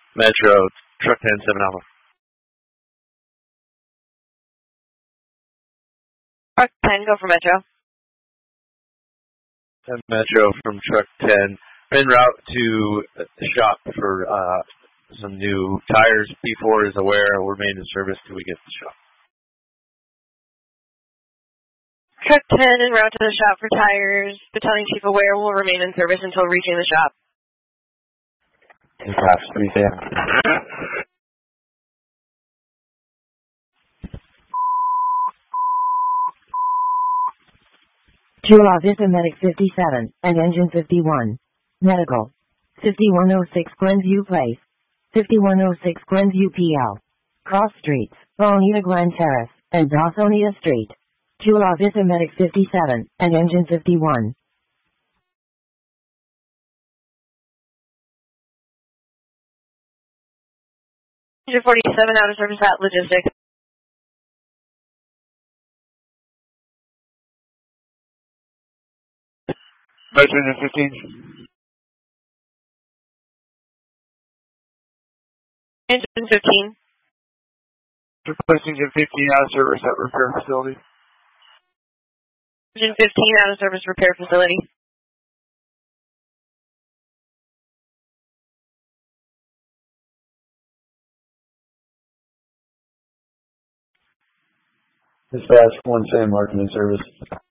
Metro, truck 10, 7 Alpha. Truck 10, go for Metro. And Metro from truck 10. En route to the shop for some new tires. P4 is aware. We'll remain in service till we get to the shop. Truck 10 en route to the shop for tires. Battalion Chief aware will remain in service until reaching the shop. Class 3 there. Chula Vista Medic 57 and Engine 51. Medical. 5106 Glenview Place. 5106 Glenview PL. Cross Streets, Bonita Glen Terrace, and Dawsonia Street. Chula Vista Medic 57 and Engine 51. Engine 47 out of service at Logistics. Engine 15. Engine 15. Replace Engine 15 out of service at repair facility. Engine 15 out of service repair facility. Dispatch 1 San Martin in service.